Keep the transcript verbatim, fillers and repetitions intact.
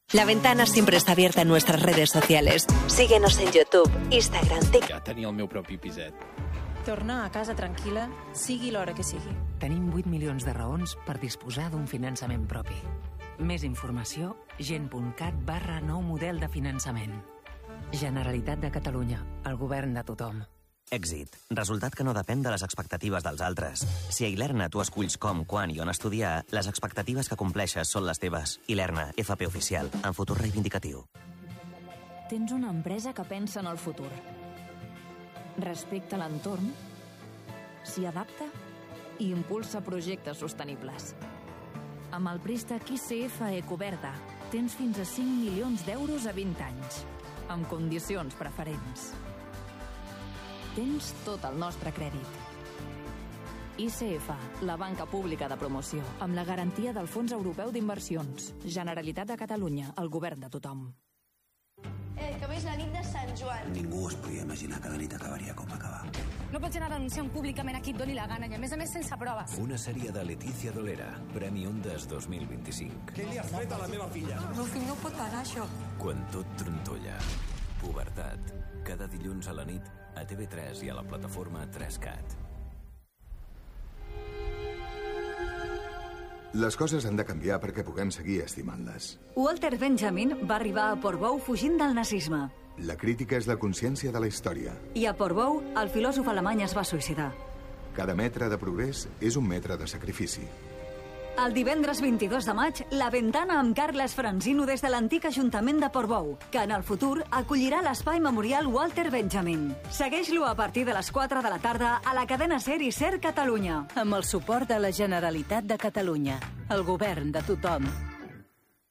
La Ventana siempre está abierta en nuestras redes sociales. Síguenos en YouTube, Instagram, TikTok. Ja tenia el meu propi piset. Tornar a casa tranquil·la, sigui l'hora que sigui. Tenim vuit milions de raons per disposar d'un finançament propi. Més informació, gent.cat barra nou model de finançament. Generalitat de Catalunya, el govern de tothom. Èxit. Resultat que no depèn de les expectatives dels altres. Si a Ilerna tu esculls com, quan i on estudiar, les expectatives que compleixes són les teves. Ilerna, F P oficial, en futur reivindicatiu. Tens una empresa que pensa en el futur. Respecta l'entorn, s'hi adapta i impulsa projectes sostenibles. Amb el préstec I C F Ecoverda tens fins a cinc milions d'euros a vint anys, amb condicions preferents. Tens tot el nostre crèdit. I C F, la banca pública de promoció, amb la garantia del Fons Europeu d'Inversions. Generalitat de Catalunya, el govern de tothom. Eh, que avui és la nit de Sant Joan. Ningú es podia imaginar que la nit acabaria com acabar. No pots anar denunciant públicament a qui et doni la gana i a més a més sense proves. Una sèrie de Letícia Dolera, Premi Ondas dos mil vint-i-cinc. Què li has fet a la meva filla? El meu fill no pot pagar això. Quan tot trontolla. Pubertat. Cada dilluns a la nit a T V tres i a la plataforma tres cat. Les coses han de canviar perquè puguem seguir estimant-les. Walter Benjamin va arribar a Portbou fugint del nazisme. La crítica és la consciència de la història. I a Portbou, el filòsof alemany es va suïcidar. Cada metre de progrés és un metre de sacrifici. El divendres vint-i-dos de maig, La Ventana amb Carles Francino des de l'antic Ajuntament de Portbou, que en el futur acollirà l'espai memorial Walter Benjamin. Segueix-lo a partir de les quatre de la tarda a la cadena SER i SER Catalunya. Amb el suport de la Generalitat de Catalunya, el govern de tothom.